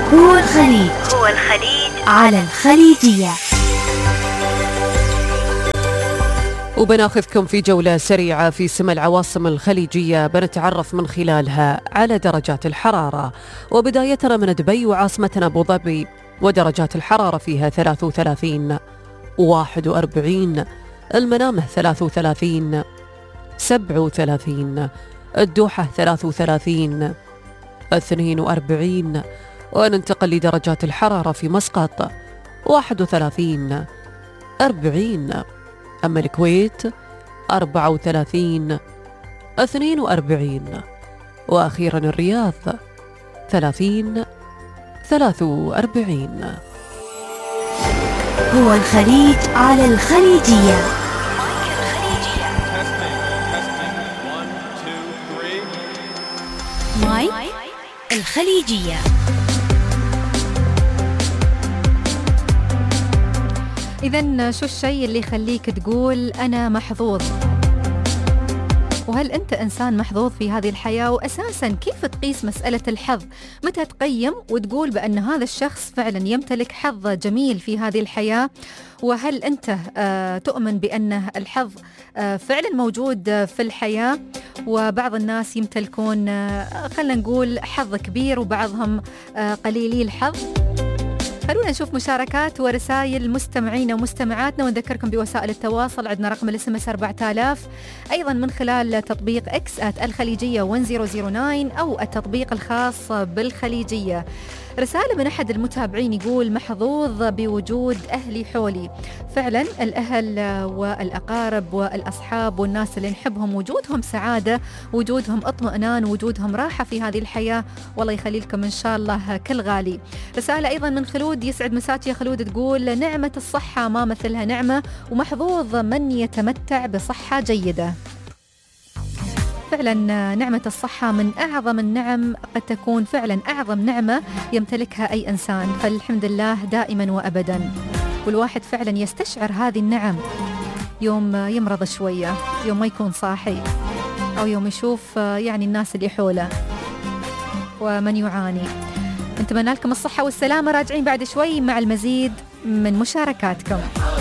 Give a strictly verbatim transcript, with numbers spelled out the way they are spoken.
هو الخليج هو الخليج على الخليجية. وبناخذكم في جولة سريعة في سما العواصم الخليجية، بنتعرف من خلالها على درجات الحرارة. وبدايتنا من دبي وعاصمتنا أبو ظبي، ودرجات الحرارة فيها ثلاثة وثلاثين، واحد وأربعين، المنامة ثلاثة وثلاثين، سبعة وثلاثين، الدوحة ثلاثة وثلاثين، اثنين وأربعين. وننتقل لدرجات الحرارة في مسقط واحد وثلاثين، أربعين. أما الكويت أربعة وثلاثين، اثنين وأربعين. وأخيرا الرياض ثلاثين، ثلاثة وأربعين. هو الخليج على الخليجية. مايك الخليجية. إذن شو الشيء اللي يخليك تقول أنا محظوظ؟ وهل أنت إنسان محظوظ في هذه الحياة؟ وأساساً كيف تقيس مسألة الحظ؟ متى تقيم وتقول بأن هذا الشخص فعلاً يمتلك حظ جميل في هذه الحياة؟ وهل أنت آه تؤمن بأن الحظ آه فعلاً موجود آه في الحياة؟ وبعض الناس يمتلكون آه خلنا نقول حظ كبير، وبعضهم آه قليلي الحظ. خلونا نشوف مشاركات ورسائل مستمعين ومستمعاتنا، ونذكركم بوسائل التواصل. عندنا رقم الاس ام اس أربعة آلاف، أيضا من خلال تطبيق اكس آت الخليجية واحد صفر صفر تسعة، أو التطبيق الخاص بالخليجية. رسالة من أحد المتابعين يقول محظوظ بوجود أهلي حولي. فعلا الأهل والأقارب والأصحاب والناس اللي نحبهم وجودهم سعادة، وجودهم اطمئنان، وجودهم راحة في هذه الحياة. والله يخلي لكم إن شاء الله كل غالي. رسالة أيضا من خلود، يسعد مساك يا خلود، تقول نعمة الصحة ما مثلها نعمة، ومحظوظ من يتمتع بصحة جيدة. فعلا نعمة الصحة من أعظم النعم، قد تكون فعلا أعظم نعمة يمتلكها أي إنسان، فالحمد لله دائما وأبدا. والواحد فعلا يستشعر هذه النعم يوم يمرض شوية، يوم ما يكون صاحي، أو يوم يشوف يعني الناس اللي حوله ومن يعاني. نتمنى لكم الصحة والسلامة. راجعين بعد شوي مع المزيد من مشاركاتكم.